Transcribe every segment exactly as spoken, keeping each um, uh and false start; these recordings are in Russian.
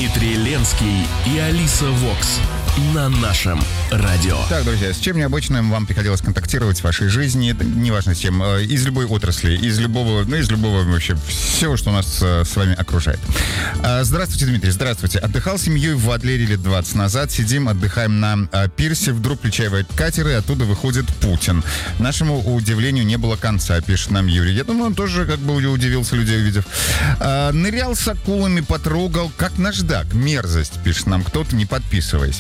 Дмитрий Ленский и Алиса Вокс на нашем радио. Так, друзья, с чем необычным вам приходилось контактировать в вашей жизни? Это неважно с чем, из любой отрасли, из любого, ну, из любого вообще всего, что нас с вами окружает. Здравствуйте, Дмитрий, здравствуйте. Отдыхал с семьей в Адлере лет двадцать назад. Сидим, отдыхаем на пирсе. Вдруг причаливает катер, и оттуда выходит Путин. Нашему удивлению не было конца, пишет нам Юрий. Я думаю, он тоже как бы удивился, людей увидев. Нырял с акулами, потрогал, как наждак. Мерзость, пишет нам кто-то, не подписываясь.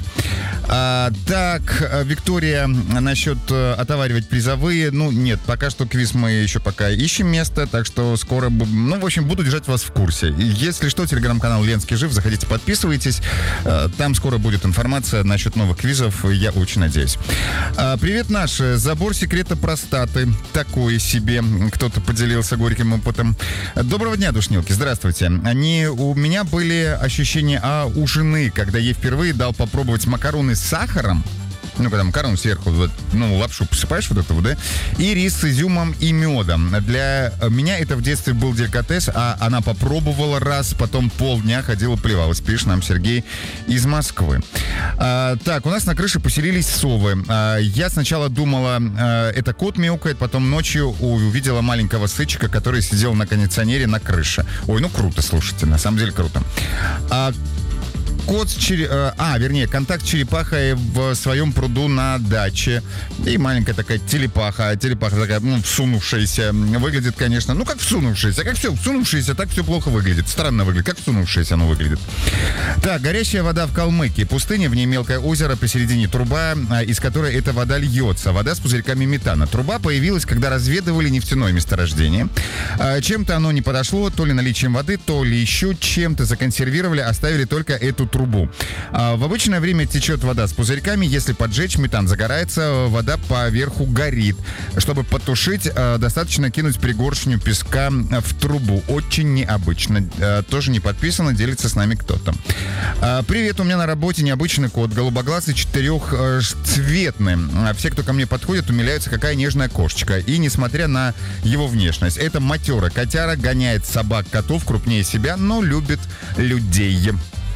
А, так, Виктория, насчет отоваривать призовые. Ну, нет, пока что квиз мы еще пока ищем место, так что скоро, ну, в общем, буду держать вас в курсе. Если что, телеграм-канал Ленский жив, заходите, подписывайтесь. Там скоро будет информация насчет новых квизов, я очень надеюсь. А, привет, наши. Забор секрета простаты. Такое себе. Кто-то поделился горьким опытом. Доброго дня, душнилки. Здравствуйте. Они, у меня были ощущения, а у жены, когда ей впервые дал попробовать макароны с сахаром, ну, когда макароны сверху, вот, ну, лапшу посыпаешь вот эту, да, и рис с изюмом и медом. Для меня это в детстве был деликатес, а она попробовала раз, потом полдня ходила, плевалась. Пишет нам Сергей из Москвы. А, так, у нас на крыше поселились совы. А, я сначала думала, а, это кот мяукает, потом ночью увидела маленького сычка, который сидел на кондиционере на крыше. Ой, ну круто, слушайте, на самом деле круто. А Кот с череп... А, вернее, контакт с черепахой в своем пруду на даче. И маленькая такая телепаха. Телепаха такая, ну, всунувшаяся. Выглядит, конечно, ну, как всунувшаяся. Как все, всунувшаяся, так все плохо выглядит. Странно выглядит. Как всунувшаяся оно выглядит. Так, горящая вода в Калмыкии. Пустыня, в ней мелкое озеро, посередине труба, из которой эта вода льется. Вода с пузырьками метана. Труба появилась, когда разведывали нефтяное месторождение. Чем-то оно не подошло, то ли наличием воды, то ли еще чем-то законсервировали, оставили только эту трубу. А, в обычное время течет вода с пузырьками. Если поджечь, метан загорается, вода поверху горит. Чтобы потушить, а, достаточно кинуть пригоршню песка в трубу. Очень необычно. А, тоже не подписано, делится с нами кто-то. А, привет, у меня на работе необычный кот, голубоглазый, четырехцветный. А, все, кто ко мне подходит, умиляются, какая нежная кошечка. И несмотря на его внешность, это матерый котяра, гоняет собак, котов крупнее себя, но любит людей.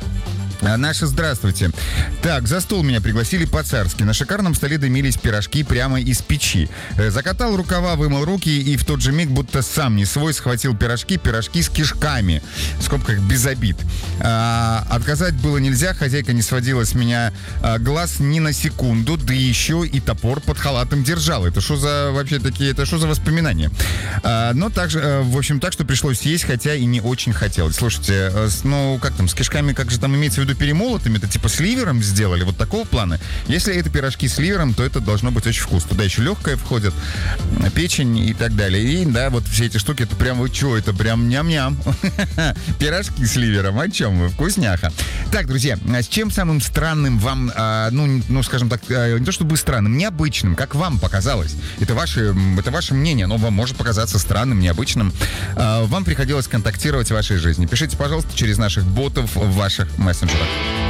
Наши, здравствуйте. Так, за стол меня пригласили по-царски. На шикарном столе дымились пирожки прямо из печи. Закатал рукава, вымыл руки и в тот же миг, будто сам не свой, схватил пирожки, пирожки с кишками. В скобках без обид. А, отказать было нельзя, хозяйка не сводила с меня а, глаз ни на секунду, да еще и топор под халатом держал. Это что за вообще такие, это что за воспоминания? А, но также, а, в общем, так, что пришлось есть, хотя и не очень хотелось. Слушайте, а, ну, как там, с кишками, как же там имеется в виду, перемолотыми, это типа с ливером сделали, вот такого плана. Если это пирожки с ливером, то это должно быть очень вкусно. Туда еще легкое входит, печень и так далее. И да, вот все эти штуки, это прям, вы что, это прям ням-ням. Пирожки с ливером, о чем вы? Вкусняха. Так, друзья, с чем самым странным вам, а, ну, ну, скажем так, а, не то чтобы странным, необычным, как вам показалось? Это ваше, это ваше мнение, но вам может показаться странным, необычным. А, вам приходилось контактировать в вашей жизни. Пишите, пожалуйста, через наших ботов в ваших мессенджерах.